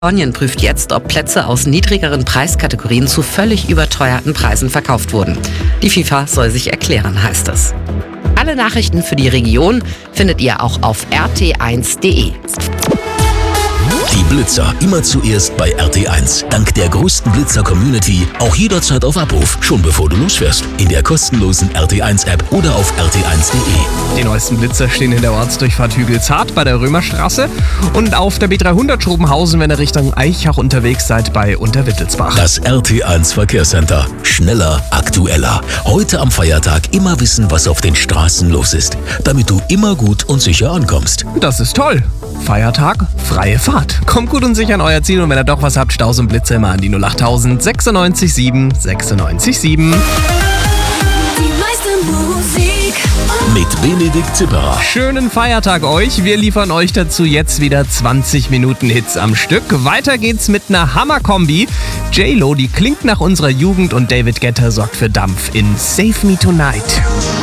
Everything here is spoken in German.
Kalifornien prüft jetzt, ob Plätze aus niedrigeren Preiskategorien zu völlig überteuerten Preisen verkauft wurden. Die FIFA soll sich erklären, heißt es. Alle Nachrichten für die Region findet ihr auch auf rt1.de. Die Blitzer immer zuerst bei RT1. Dank der größten Blitzer-Community auch jederzeit auf Abruf, schon bevor du losfährst. In der kostenlosen RT1-App oder auf rt1.de. Die neuesten Blitzer stehen in der Ortsdurchfahrt Hügelzart bei der Römerstraße und auf der B300 Schrobenhausen, wenn ihr Richtung Eichach unterwegs seid, bei Unterwittelsbach. Das RT1 Verkehrscenter. Schneller, aktueller. Heute am Feiertag immer wissen, was auf den Straßen los ist, damit du immer gut und sicher ankommst. Das ist toll. Feiertag, freie Fahrt. Kommt gut und sicher an euer Ziel und wenn ihr doch was habt, Staus und Blitze immer an die 08000 96 7 96 7. Die meiste Musik. Mit Benedikt Zipperer. Schönen Feiertag euch. Wir liefern euch dazu jetzt wieder 20 Minuten Hits am Stück. Weiter geht's mit einer Hammerkombi. J-Lo, die klingt nach unserer Jugend und David Guetta sorgt für Dampf in Save Me Tonight.